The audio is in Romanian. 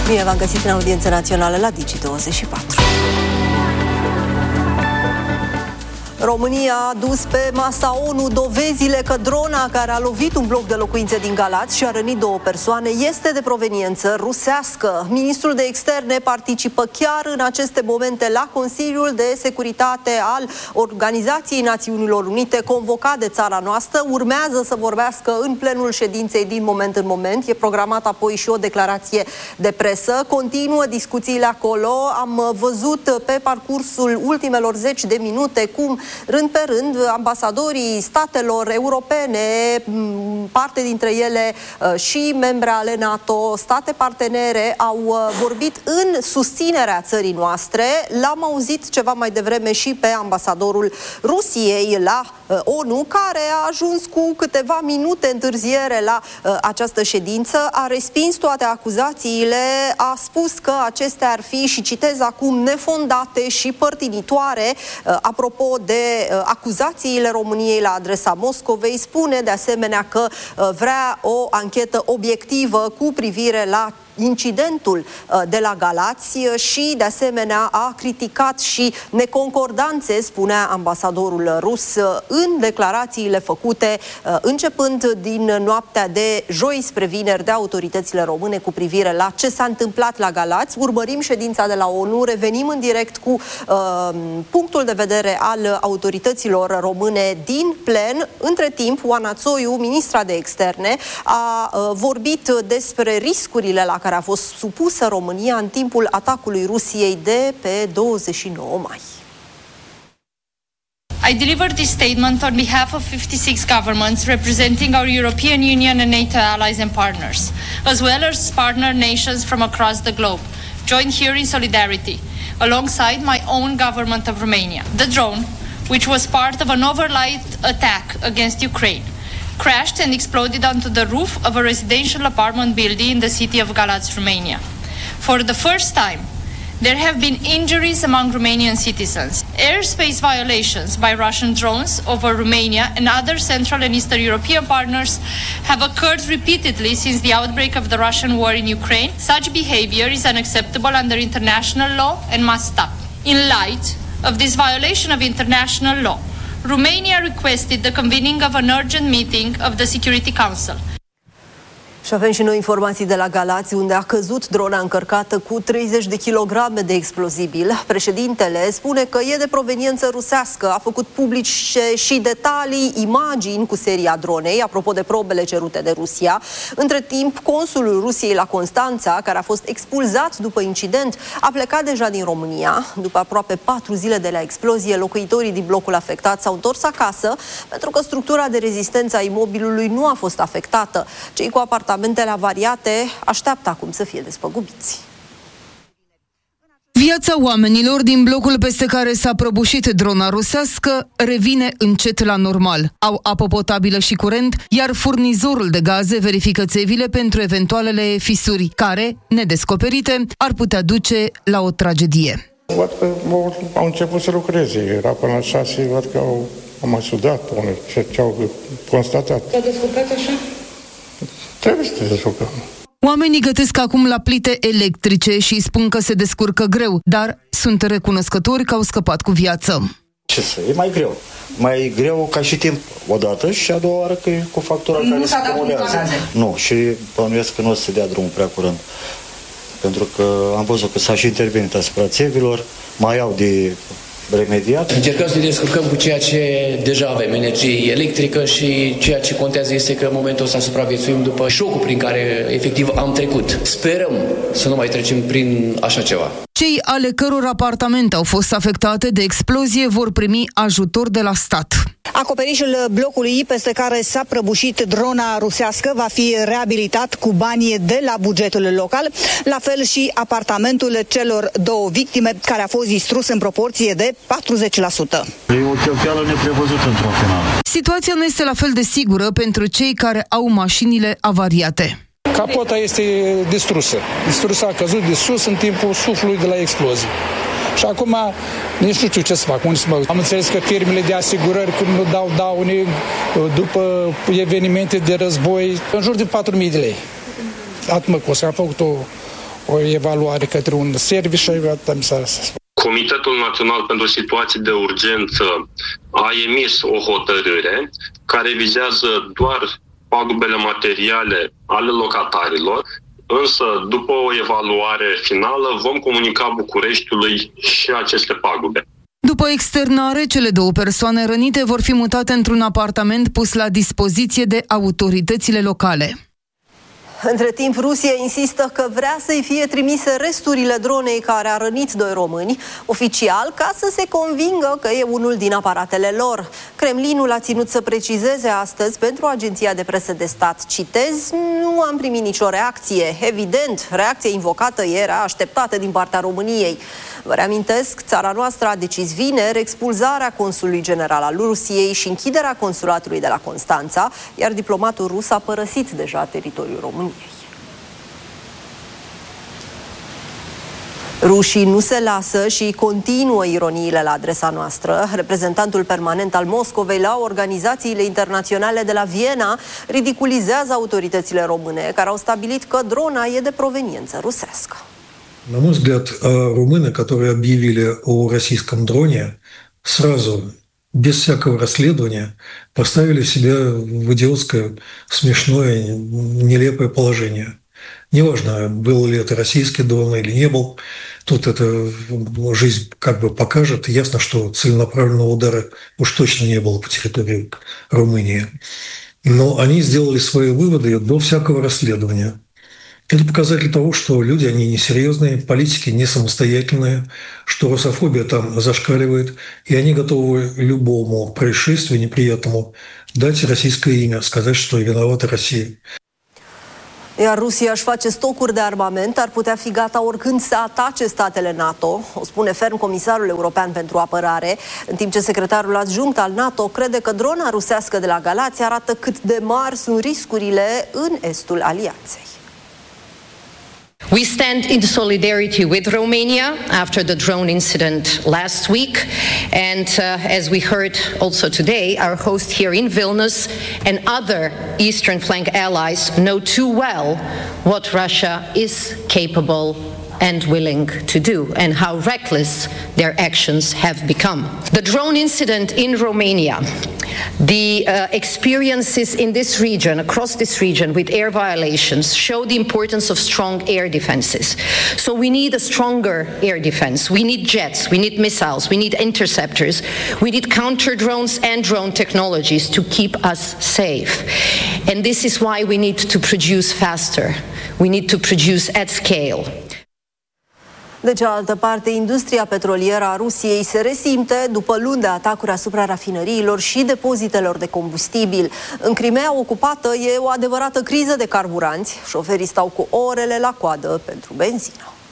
Bine v-am găsit în audiență națională la Digi24. România a dus pe masa ONU dovezile că drona care a lovit un bloc de locuințe din Galați și a rănit 2 persoane este de proveniență rusească. Ministrul de Externe participă chiar în aceste momente la Consiliul de Securitate al Organizației Națiunilor Unite, convocat de țara noastră. Urmează să vorbească în plenul ședinței din moment în moment. E programat apoi și o declarație de presă. Continuă discuțiile acolo. Am văzut pe parcursul ultimelor 10 de minute cum rând pe rând, ambasadorii statelor europene, parte dintre ele și membre ale NATO, state partenere, au vorbit în susținerea țării noastre. L-am auzit ceva mai devreme și pe ambasadorul Rusiei la ONU, care a ajuns cu câteva minute întârziere la această ședință, a respins toate acuzațiile, a spus că acestea ar fi, și citez acum, nefondate și părtinitoare. Apropo de acuzațiile României la adresa Moscovei, spune de asemenea că vrea o anchetă obiectivă cu privire la incidentul de la Galați și, de asemenea, a criticat și neconcordanțe, spunea ambasadorul rus, în declarațiile făcute începând din noaptea de joi spre vineri de autoritățile române cu privire la ce s-a întâmplat la Galați. Urmărim ședința de la ONU, revenim în direct cu punctul de vedere al autorităților române din plen. Între timp, Oana Țoiu, ministra de Externe, a vorbit despre riscurile la care a fost supusă România în timpul atacului Rusiei de pe 29 mai. I delivered this statement on behalf of 56 governments representing our European Union and NATO allies and partners, as well as partner nations from across the globe, joined here in solidarity, alongside my own government of Romania. The drone, which was part of an overnight attack against Ukraine, crashed and exploded onto the roof of a residential apartment building in the city of Galați, Romania. For the first time, there have been injuries among Romanian citizens. Airspace violations by Russian drones over Romania and other Central and Eastern European partners have occurred repeatedly since the outbreak of the Russian war in Ukraine. Such behavior is unacceptable under international law and must stop. In light of this violation of international law, Romania requested the convening of an urgent meeting of the Security Council. Și avem și noi informații de la Galați, unde a căzut drona încărcată cu 30 de kilograme de explozibil. Președintele spune că e de proveniență rusească. A făcut publice și detalii, imagini cu seria dronei, apropo de probele cerute de Rusia. Între timp, consulul Rusiei la Constanța, care a fost expulzat după incident, a plecat deja din România. După aproape 4 zile de la explozie, locuitorii din blocul afectat s-au întors acasă, pentru că structura de rezistență a imobilului nu a fost afectată. Cei cu apartamentele avariate așteaptă acum să fie despăgubiți. Viața oamenilor din blocul peste care s-a prăbușit drona rusească revine încet la normal. Au apă potabilă și curent, iar furnizorul de gaze verifică țevile pentru eventualele fisuri, care, nedescoperite, ar putea duce la o tragedie. Văd că au început să lucreze. Era până la 6, văd că au mai sudat, ce au constatat. S-a descurcat așa? Trebuie să te descurcăm. Oamenii gătesc acum la plite electrice și spun că se descurcă greu, dar sunt recunoscători că au scăpat cu viață. Ce să, e mai greu. Mai greu ca și timp odată și a doua oară că e cu factura care se acumulează. Nu, și bănuiesc că nu o să se dea drumul prea curând. Pentru că am văzut că s-a și intervenit asupra țevilor, mai au de remediat. Încercăm să ne descurcăm cu ceea ce deja avem, energie electrică, și ceea ce contează este că în momentul ăsta supraviețuim după șocul prin care efectiv am trecut. Sperăm să nu mai trecem prin așa ceva. Cei ale căror apartamente au fost afectate de explozie vor primi ajutor de la stat. Acoperișul blocului peste care s-a prăbușit drona rusească va fi reabilitat cu bani de la bugetul local, la fel și apartamentul celor 2 victime, care a fost distrus în proporție de 40%. E o cheltuială neprevăzută într-un final. Situația nu este la fel de sigură pentru cei care au mașinile avariate. Capota este distrusă. Distrusă, a căzut de sus în timpul suflului de la explozie. Și acum nici nu știu ce să fac, unde să mă... Am înțeles că firmele de asigurări, când nu dau daune după evenimente de război, în jur de 4.000 de lei. Atât mă costă. Am făcut o evaluare către un serviciu și atâta mi s-a spus. Comitetul Național pentru Situații de Urgență a emis o hotărâre care vizează doar pagubele materiale ale locatarilor, însă după o evaluare finală vom comunica Bucureștiului și aceste pagube. După externare, cele 2 persoane rănite vor fi mutate într-un apartament pus la dispoziție de autoritățile locale. Între timp, Rusia insistă că vrea să-i fie trimise resturile dronei care a rănit 2 români, oficial, ca să se convingă că e unul din aparatele lor. Kremlinul a ținut să precizeze astăzi pentru agenția de presă de stat, citez, nu am primit nicio reacție. Evident, reacția invocată era așteptată din partea României. Vă reamintesc, țara noastră a decis vineri expulzarea consulului general al Rusiei și închiderea consulatului de la Constanța, iar diplomatul rus a părăsit deja teritoriul României. Rușii nu se lasă și continuă ironiile la adresa noastră. Reprezentantul permanent al Moscovei la organizațiile internaționale de la Viena ridiculizează autoritățile române care au stabilit că drona e de proveniență rusească. На мой взгляд, румыны, которые объявили о российском дроне, сразу, без всякого расследования, поставили себя в идиотское, смешное, нелепое положение. Неважно, был ли это российский дрон или не был, тут это жизнь как бы покажет. Ясно, что целенаправленного удара уж точно не было по территории Румынии. Но они сделали свои выводы до всякого расследования. Это показатель того, что люди, они несерьезные, политики не самостоятельные, что русофобия там зашкаливает, и они готовы любому происшествию неприятному дать российское имя, сказать, что виновата Россия. Iar Rusia își face stocuri de armament, ar putea fi gata oricând să atace statele NATO, o spune ferm comisarul european pentru apărare, în timp ce secretarul adjunct al NATO crede că drona rusească de la Galați arată cât de mari sunt riscurile în estul alianței. We stand in solidarity with Romania after the drone incident last week, and as we heard also today, our host here in Vilnius and other Eastern flank allies know too well what Russia is capable and willing to do, and how reckless their actions have become. The drone incident in Romania, the experiences in this region, across this region with air violations, show the importance of strong air defenses. So we need a stronger air defense. We need jets, we need missiles, we need interceptors, we need counter drones and drone technologies to keep us safe. And this is why we need to produce faster. We need to produce at scale. De cealaltă parte, industria petrolieră a Rusiei se resimte după luni de atacuri asupra rafinăriilor și depozitelor de combustibil. În Crimea ocupată e o adevărată criză de carburanți. Șoferii stau cu orele la coadă pentru benzină.